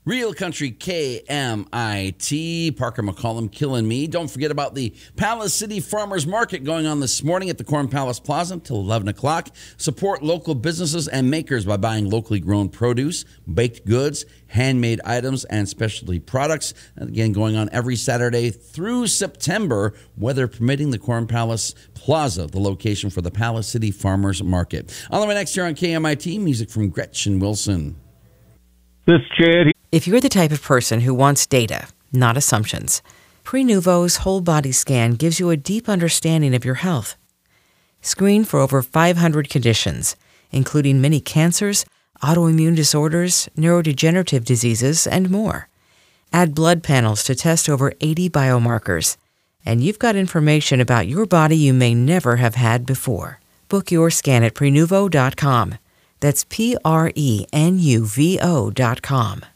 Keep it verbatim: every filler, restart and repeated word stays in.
Real Country K M I T, Parker McCollum killing me. Don't forget about the Palace City Farmers Market going on this morning at the Corn Palace Plaza until eleven o'clock. Support local businesses and makers by buying locally grown produce, baked goods, handmade items, and specialty products. And again, going on every Saturday through September, weather permitting, the Corn Palace Plaza, the location for the Palace City Farmers Market. On the way next here on K M I T, music from Gretchen Wilson. This Chad. If you're the type of person who wants data, not assumptions, Prenuvo's whole body scan gives you a deep understanding of your health. Screen for over five hundred conditions, including many cancers, autoimmune disorders, neurodegenerative diseases, and more. Add blood panels to test over eighty biomarkers, and you've got information about your body you may never have had before. Book your scan at Prenuvo dot com. That's P R E N U V O dot com.